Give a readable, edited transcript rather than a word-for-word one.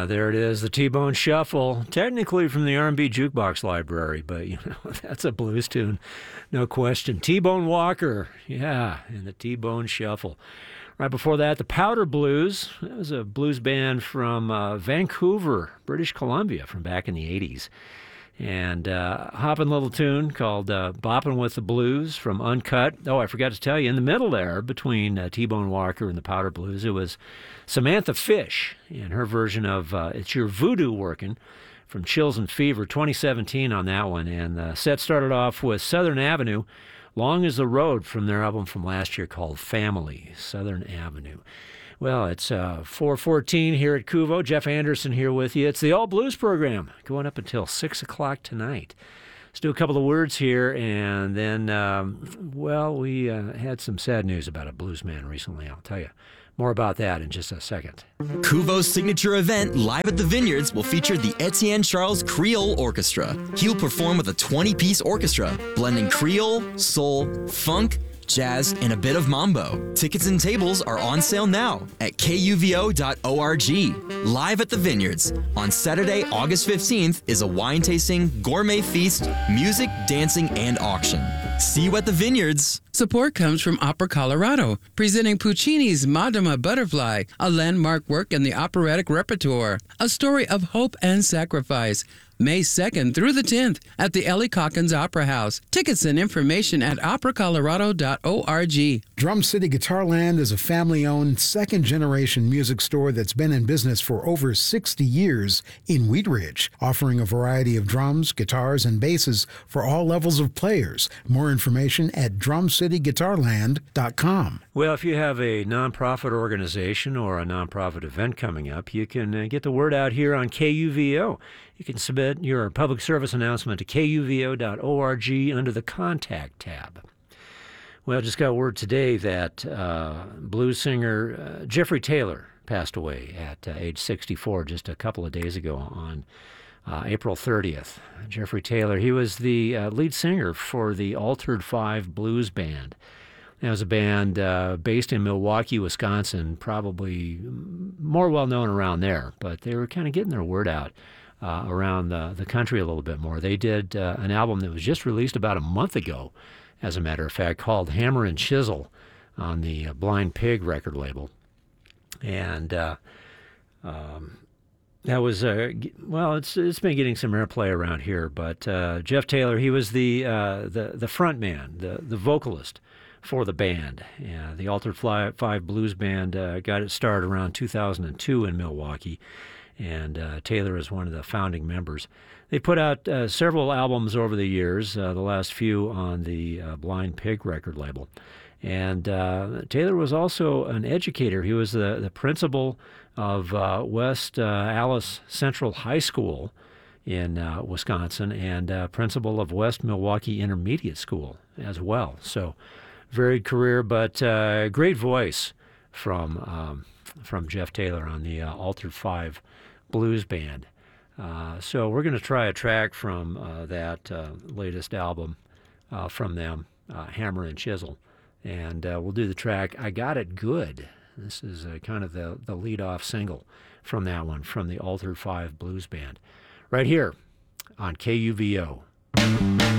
Yeah, there it is, the T-Bone Shuffle, technically from the R&B Jukebox Library, but, that's a blues tune, no question. T-Bone Walker, yeah, and the T-Bone Shuffle. Right before that, the Powder Blues. That was a blues band from Vancouver, British Columbia, from back in the 80s. And hopping little tune called Boppin' with the Blues from Uncut. Oh, I forgot to tell you, in the middle there, between T-Bone Walker and the Powder Blues, it was Samantha Fish and her version of It's Your Voodoo Workin' from Chills and Fever, 2017 on that one. And the set started off with Southern Avenue, Long as the Road from their album from last year called Family, Southern Avenue. Well, it's 4:14 here at Kuvo. Jeff Anderson here with you. It's the All Blues program going up until 6 o'clock tonight. Let's do a couple of words here, and then, we had some sad news about a blues man recently. I'll tell you more about that in just a second. Kuvo's signature event, Live at the Vineyards, will feature the Etienne Charles Creole Orchestra. He'll perform with a 20-piece orchestra, blending Creole, soul, funk, jazz, and a bit of mambo. Tickets and tables are on sale now at kuvo.org. Live at the Vineyards on Saturday, August 15th is a wine tasting, gourmet feast, music, dancing, and auction. See you at the Vineyards. Support comes from Opera Colorado, presenting Puccini's Madama Butterfly, a landmark work in the operatic repertoire, a story of hope and sacrifice. May 2nd through the 10th at the Ellie Calkins Opera House. Tickets and information at operacolorado.org. Drum City Guitarland is a family-owned, second-generation music store that's been in business for over 60 years in Wheat Ridge, offering a variety of drums, guitars, and basses for all levels of players. More information at drumcityguitarland.com. Well, if you have a nonprofit organization or a nonprofit event coming up, you can get the word out here on KUVO. You can submit your public service announcement to kuvo.org under the Contact tab. Well, just got word today that blues singer Jeffrey Taylor passed away at age 64 just a couple of days ago on April 30th. Jeffrey Taylor, he was the lead singer for the Altered Five Blues Band. That was a band based in Milwaukee, Wisconsin, probably more well-known around there, but they were kind of getting their word out around the country a little bit more. They did an album that was just released about a month ago, as a matter of fact, called Hammer and Chisel on the Blind Pig record label. And that was, it's been getting some airplay around here, but Jeff Taylor, he was the front man, the vocalist for the band. The Altered Five Blues Band got its start around 2002 in Milwaukee, and Taylor is one of the founding members. They put out several albums over the years, the last few on the Blind Pig record label. And Taylor was also an educator. He was the principal of West Allis Central High School in Wisconsin, and principal of West Milwaukee Intermediate School as well. So varied career, but great voice from Jeff Taylor on the Altered Five Blues Band. So we're going to try a track from that latest album from them, Hammer and Chisel. And we'll do the track I Got It Good. This is kind of the lead-off single from that one, from the Altered Five Blues Band. Right here on KUVO.